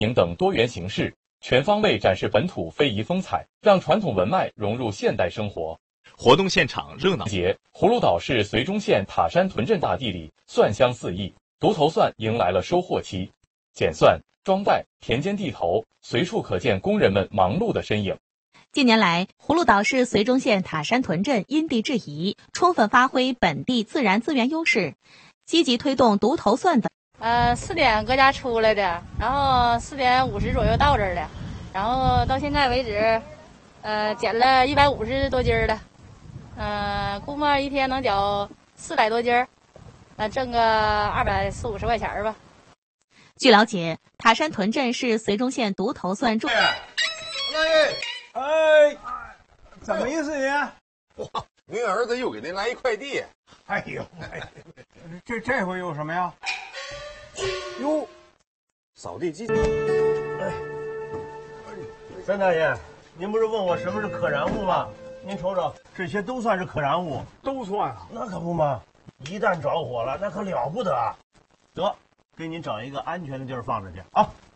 等多元形式，全方位展示本土非遗风采，让传统文脉融入现代生活。 活动现场热闹。 节，葫芦岛市绥中县塔山屯镇大地里蒜香四溢，独头蒜迎来了收获期。剪蒜、装袋、田间地头，随处可见工人们忙碌的身影。 近年来，葫芦岛市绥中县塔山屯镇因地制宜，充分发挥本地自然资源优势，积极推动独头蒜的。 4点搁家出来的，然后4点50左右到这儿的，然后到现在为止，捡了150多斤的，估摸一天能绞400多斤，挣个240-250块钱吧。 据了解，塔山屯镇是绥中县独头蒜种。 哎，怎么意思您？ 哇，您儿子又给您来一快递。 哎呦，这回有什么呀？哟， 扫地机。 三大爷，您不是问我什么是可燃物吗？您瞅瞅，这些都算是可燃物， 都算啊。 那可不嘛，一旦着火了，那可了不得。得，给您找一个安全的地儿放着去啊。